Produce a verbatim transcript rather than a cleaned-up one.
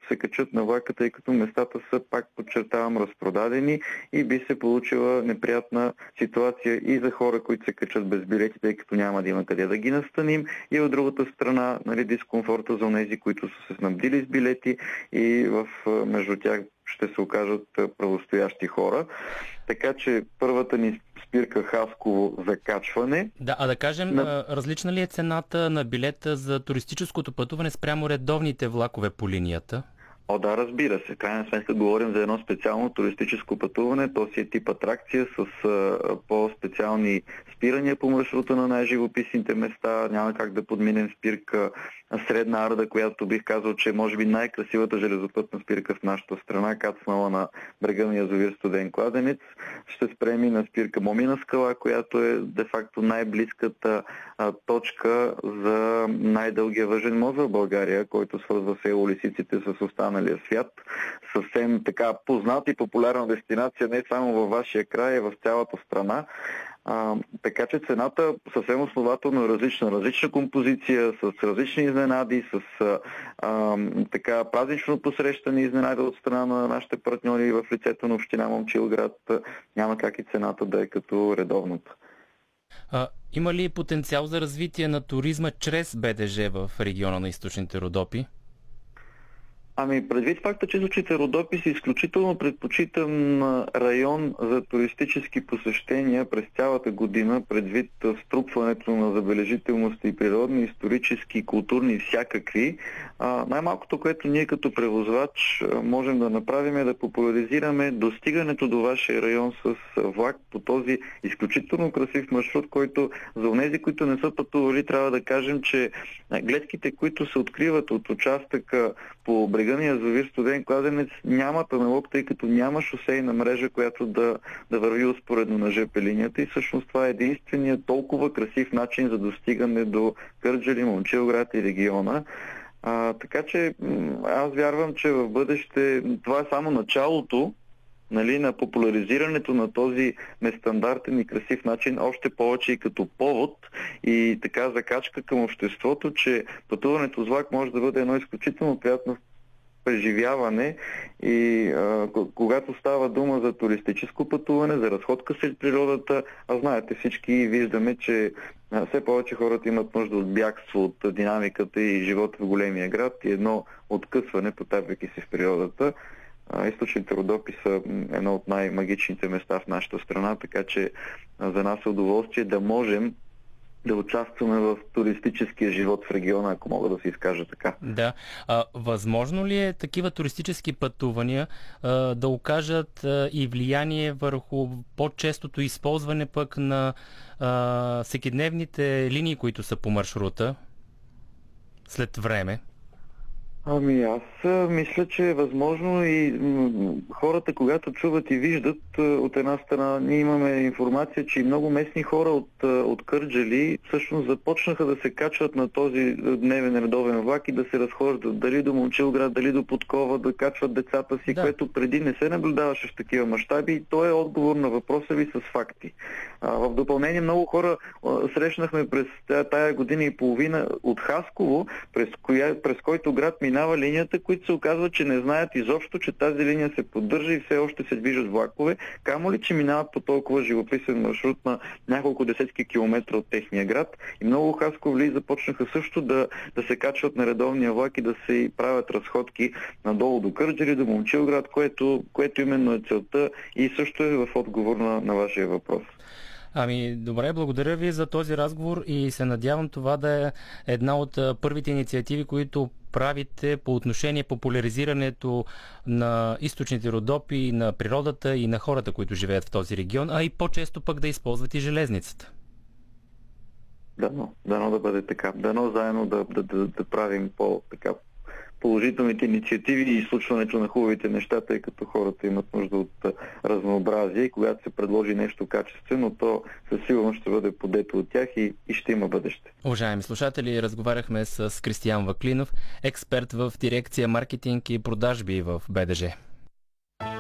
се качат на влака, тъй като местата са, пак подчертавам, разпродадени и би се получила неприятна ситуация и за хора, които се качат без билети, тъй като няма да има къде да ги настаним, и от другата страна, нали, дискомфорта за тези, които са се снабдили с билети и в, между тях ще се окажат правостоящи хора. Така че първата ни спирка Хасково за качване. Да, а да кажем, на... различна ли е цената на билета за туристическото пътуване спрямо редовните влакове по линията? О, да, разбира се. Крайна сметка говорим за едно специално туристическо пътуване. То си е тип атракция с а, по-специални спирания по маршрута на най-живописните места. Няма как да подминем спирка Средна Арда, която бих казал, че може би най-красивата железопътна спирка в нашата страна, кацнала на брега на язовир Студен кладенец. Ще спрем и на спирка Момина скала, която е де-факто най-близката а, точка за най-дългия въжен мост в България, който свързва село Лисиците с останалия свят. Съвсем така позната и популярна дестинация не само във вашия край, а в цялата страна. А, така че цената съвсем основателно е различна. Различна композиция, с различни изненади, с а, а, така празнично посрещане изненади от страна на нашите партньори в лицето на община Момчилград. Няма как и цената да е като редовната. А, има ли потенциал за развитие на туризма чрез БДЖ в региона на източните Родопи? Ами, предвид факта, че източните Родопи са изключително предпочитан район за туристически посещения през цялата година, предвид струпването на забележителности и природни, исторически, културни и всякакви, а, най-малкото, което ние като превозвач можем да направим, е да популяризираме достигането до вашия район с влак по този изключително красив маршрут, който за онези, които не са пътували, трябва да кажем, че гледките, които се откриват от участъка по брега на язовир Студен кладенец, няма памелок, тъй като няма шосейна мрежа, която да, да върви успоредно на жп линията, и всъщност това е единственият толкова красив начин за достигане до Кърджали, Момчилград и региона. А, така че аз вярвам, че в бъдеще това е само началото, нали, на популяризирането на този нестандартен и красив начин, още повече и като повод и така закачка към обществото, че пътуването с влак може да бъде едно изключително приятно преживяване и а, когато става дума за туристическо пътуване, за разходка сред природата, а знаете всички и виждаме, че а, все повече хората имат нужда от бягство от динамиката и живота в големия град и едно откъсване, потапяйки се в природата. Източните Родопи са едно от най-магичните места в нашата страна, така че за нас е удоволствие да можем да участваме в туристическия живот в региона, ако мога да се изкажа така. Да. А, възможно ли е такива туристически пътувания а, да окажат а, и влияние върху по-честото използване пък на а, всекидневните линии, които са по маршрута след време? Ами аз мисля, че е възможно и м- хората, когато чуват и виждат, от една страна ние имаме информация, че и много местни хора от, от Кърджали всъщност започнаха да се качват на този дневен редовен влак и да се разхождат дали до Момчилград, дали до Подкова, да качват децата си, да. Което преди не се наблюдаваше в такива мащаби, и то е отговор на въпроса ви с факти. А, в допълнение много хора а, срещнахме през тая, тая година и половина от Хасково, през, коя, през който град минава линията, които се оказва, че не знаят изобщо, че тази линия се поддържа и все още се движат влакове, камо ли, че минават по толкова живописен маршрут на няколко десетки километра от техния град. И много хасковли започнаха също да, да се качват на редовния влак и да се правят разходки надолу до Кърджали, до Момчилград, което, което именно е целта и също е в отговор на, на вашия въпрос. Ами, добре, благодаря ви за този разговор и се надявам това да е една от първите инициативи, които правите по отношение популяризирането на източните Родопи, на природата и на хората, които живеят в този регион, а и по-често пък да използват и железницата. Дано, дано да бъде така. Дано заедно да, да, да, да правим по-така положителните инициативи и случването на хубавите неща, тъй като хората имат нужда от разнообразие и когато се предложи нещо качествено, то със сигурност ще бъде подето от тях и, и ще има бъдеще. Уважаеми слушатели, разговаряхме с Кристиян Ваклинов, експерт в дирекция маркетинг и продажби в БДЖ.